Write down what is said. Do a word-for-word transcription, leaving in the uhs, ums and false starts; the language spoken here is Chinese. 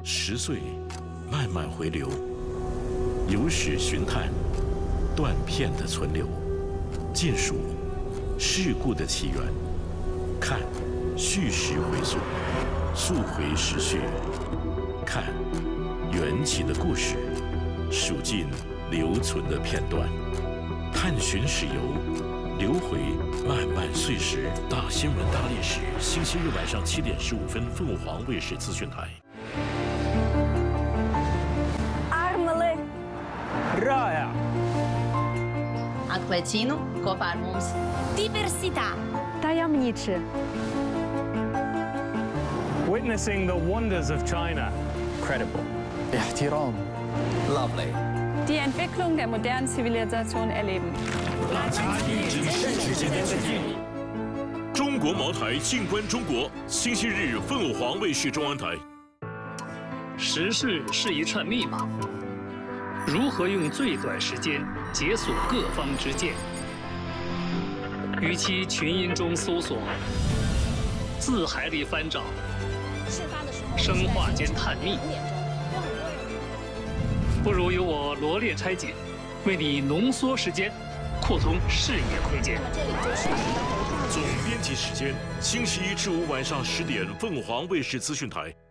十岁慢慢回流，有史寻探，断片的存留，尽数事故的起源，看叙事回溯，溯回时序，看缘起的故事，数尽留存的片段，探寻史游，流回漫漫岁时。大新闻大历史，星期日晚上七点十五分，凤凰卫视资讯台。 Rāja. Atklācīnu kopā ar mums. Diversitā. Tajemniczy. Witnessing the wonders of China. Credible. احترام. Lovely. Die Entwicklung der modernen Zivilisation erleben. 中国茅台静观中国，星期日凤凰卫视中央台。 时事是一串密码。 如何用最短时间解锁各方之见？与其群音中搜索，字海里翻找，生化间探秘，不如由我罗列拆解，为你浓缩时间，扩通视野空间。 总编辑时间：星期一至五晚上十点，凤凰卫视资讯台。